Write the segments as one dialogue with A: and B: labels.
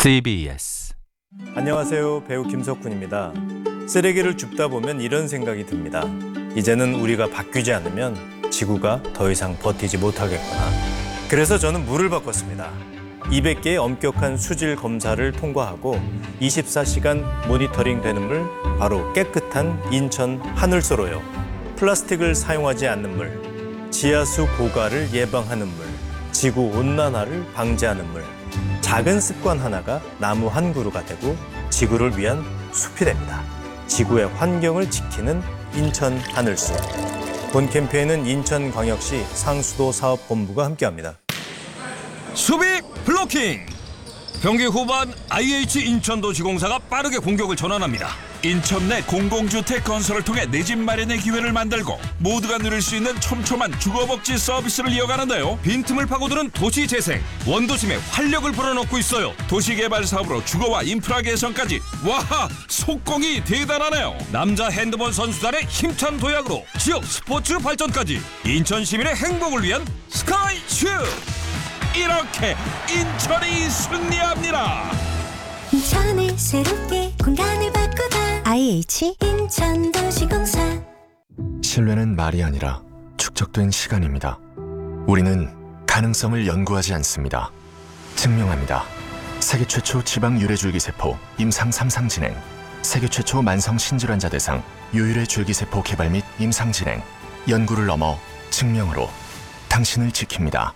A: CBS.
B: 안녕하세요. 배우 김석훈입니다. 쓰레기를 줍다 보면 이런 생각이 듭니다. 이제는 우리가 바뀌지 않으면 지구가 더 이상 버티지 못하겠구나. 그래서 저는 물을 바꿨습니다. 200개의 엄격한 수질 검사를 통과하고 24시간 모니터링 되는 물, 바로 깨끗한 인천 하늘소로요. 플라스틱을 사용하지 않는 물, 지하수 고갈을 예방하는 물, 지구 온난화를 방지하는 물. 작은 습관 하나가 나무 한 그루가 되고 지구를 위한 숲이 됩니다. 지구의 환경을 지키는 인천 하늘소. 본 캠페인은 인천광역시 상수도 사업본부가 함께합니다.
C: 수비 블로킹! 경기 후반 IH 인천도시공사가 빠르게 공격을 전환합니다. 인천 내 공공주택 건설을 통해 내 집 마련의 기회를 만들고 모두가 누릴 수 있는 촘촘한 주거복지 서비스를 이어가는데요. 빈틈을 파고드는 도시재생, 원도심에 활력을 불어넣고 있어요. 도시개발 사업으로 주거와 인프라 개선까지. 와하! 속공이 대단하네요. 남자 핸드볼 선수단의 힘찬 도약으로 지역 스포츠 발전까지. 인천 시민의 행복을 위한 스카이슈! 이렇게 인천이 승리합니다.
D: 인천을 새롭게 공간을 바꾸다. IH 인천도시공사.
E: 신뢰는 말이 아니라 축적된 시간입니다. 우리는 가능성을 연구하지 않습니다. 증명합니다. 세계 최초 지방 유래줄기세포 임상 3상 진행, 세계 최초 만성 신질환자 대상 유일의 줄기세포 개발 및 임상 진행. 연구를 넘어 증명으로 당신을 지킵니다.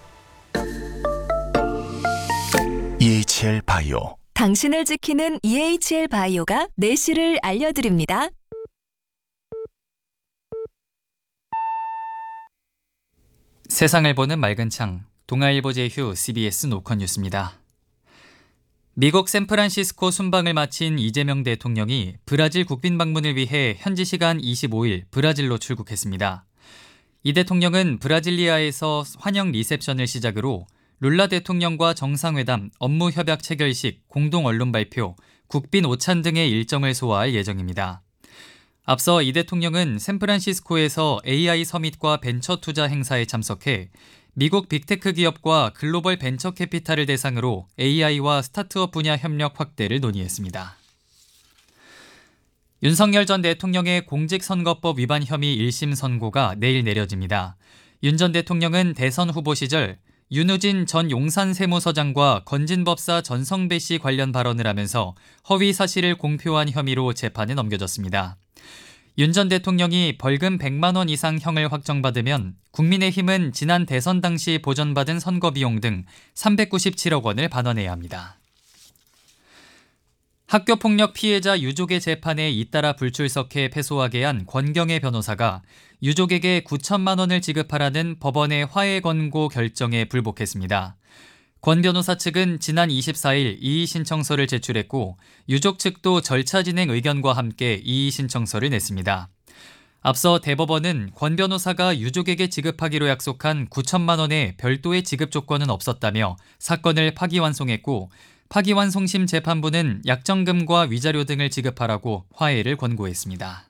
E: EHL 바이오.
F: 당신을 지키는 EHL 바이오가 내실을 알려드립니다.
A: 세상을 보는 맑은 창, 동아일보 제휴 CBS 노컷 뉴스입니다. 미국 샌프란시스코 순방을 마친 이재명 대통령이 브라질 국빈 방문을 위해 현지 시간 25일 브라질로 출국했습니다. 이 대통령은 브라질리아에서 환영 리셉션을 시작으로 룰라 대통령과 정상회담, 업무 협약 체결식, 공동 언론 발표, 국빈 오찬 등의 일정을 소화할 예정입니다. 앞서 이 대통령은 샌프란시스코에서 AI 서밋과 벤처 투자 행사에 참석해 미국 빅테크 기업과 글로벌 벤처 캐피탈을 대상으로 AI와 스타트업 분야 협력 확대를 논의했습니다. 윤석열 전 대통령의 공직선거법 위반 혐의 1심 선고가 내일 내려집니다. 윤 전 대통령은 대선 후보 시절 윤우진 전 용산세무서장과 건진법사 전성배 씨 관련 발언을 하면서 허위 사실을 공표한 혐의로 재판에 넘겨졌습니다. 윤 전 대통령이 벌금 100만 원 이상 형을 확정받으면 국민의힘은 지난 대선 당시 보전받은 선거비용 등 397억 원을 반환해야 합니다. 학교폭력 피해자 유족의 재판에 잇따라 불출석해 패소하게 한 권경애 변호사가 유족에게 9천만 원을 지급하라는 법원의 화해 권고 결정에 불복했습니다. 권 변호사 측은 지난 24일 이의 신청서를 제출했고 유족 측도 절차 진행 의견과 함께 이의 신청서를 냈습니다. 앞서 대법원은 권 변호사가 유족에게 지급하기로 약속한 9천만 원의 별도의 지급 조건은 없었다며 사건을 파기환송했고 파기환송심 재판부는 약정금과 위자료 등을 지급하라고 화해를 권고했습니다.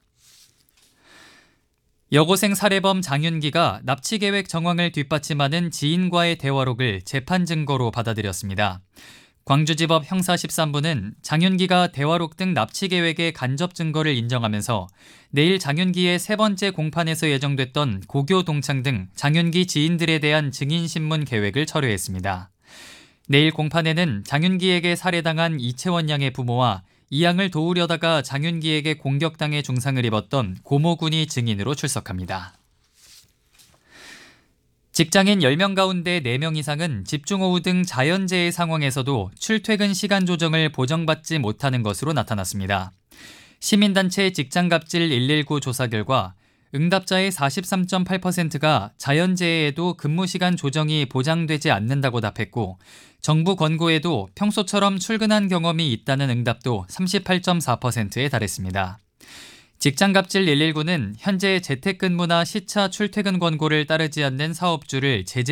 A: 여고생 살해범 장윤기가 납치계획 정황을 뒷받침하는 지인과의 대화록을 재판 증거로 받아들였습니다. 광주지법 형사 13부는 장윤기가 대화록 등 납치계획의 간접 증거를 인정하면서 내일 장윤기의 세 번째 공판에서 예정됐던 고교 동창 등 장윤기 지인들에 대한 증인신문 계획을 철회했습니다. 내일 공판에는 장윤기에게 살해당한 이채원 양의 부모와 이 양을 도우려다가 장윤기에게 공격당해 중상을 입었던 고모 군이 증인으로 출석합니다. 직장인 10명 가운데 4명 이상은 집중호우 등 자연재해 상황에서도 출퇴근 시간 조정을 보정받지 못하는 것으로 나타났습니다. 시민단체 직장갑질 119 조사 결과 응답자의 43.8%가 자연재해에도 근무시간 조정이 보장되지 않는다고 답했고 정부 권고에도 평소처럼 출근한 경험이 있다는 응답도 38.4%에 달했습니다. 직장갑질 119는 현재 재택근무나 시차 출퇴근 권고를 따르지 않는 사업주를 제재